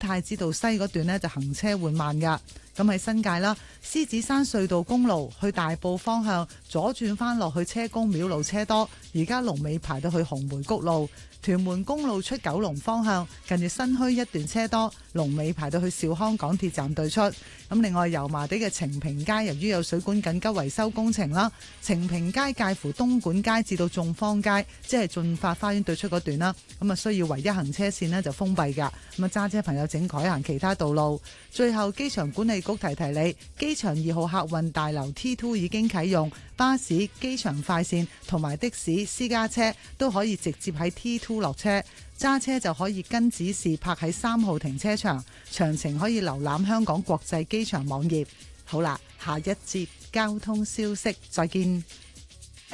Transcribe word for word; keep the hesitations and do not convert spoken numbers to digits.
太子道西嗰段呢，就行車緩慢㗎。咁喺新界啦，獅子山隧道公路去大埔方向左轉返落去車公廟路車多，而家龍尾排到去紅梅谷路。屯門公路出九龍方向近住新墟一段車多，龍尾排到去兆康港鐵站對出。咁另外油麻地嘅晴平街由於有水管緊急維修工程啦，晴平街介乎東莞街至到眾坊街，即係駿發花園對出嗰段啦，咁啊需要唯一行車線呢就封閉㗎。咁啊揸車朋友請改行其他道路。最後機場管理局提提你，機場二號客運大樓 T 二 已經啟用，巴士、機場快線同埋的士、私家車都可以直接喺 T 二落車，揸車就可以跟指示泊喺三號停車場。詳情可以瀏覽香港國際機場網頁。好啦，下一節交通消息再見。